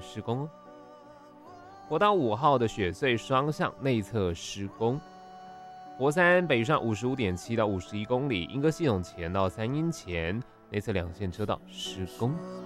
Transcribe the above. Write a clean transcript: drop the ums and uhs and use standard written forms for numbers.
施工哦。国道5号的雪隧双向内侧施工。国三北上55.7到51公里，莺歌系统前到3英前内侧2线车道施工。